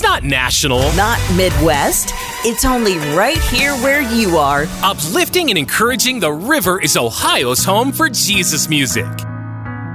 not national. Not Midwest. It's only right here where you are. Uplifting and encouraging, the River is Ohio's home for Jesus music.